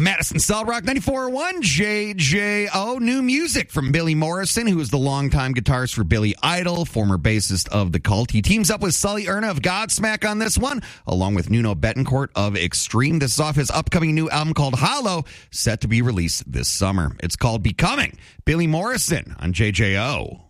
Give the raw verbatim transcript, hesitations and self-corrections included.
Madison Solid Rock ninety-four point one J J O. New music from Billy Morrison, who is the longtime guitarist for Billy Idol, former bassist of The Cult. He teams up with Sully Erna of Godsmack on this one, along with Nuno Betancourt of Extreme. This is off his upcoming new album called Hollow, set to be released this summer. It's called Becoming. Billy Morrison on J J O.